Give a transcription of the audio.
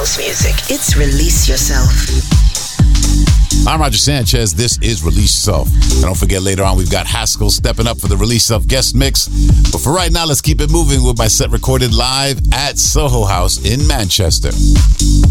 house music. It's Release Yourself. I'm Roger Sanchez. This is Release Yourself. And don't forget, later on, we've got Haskell stepping up for the Release Yourself guest mix. But for right now, let's keep it moving with my set recorded live at Soho House in Manchester.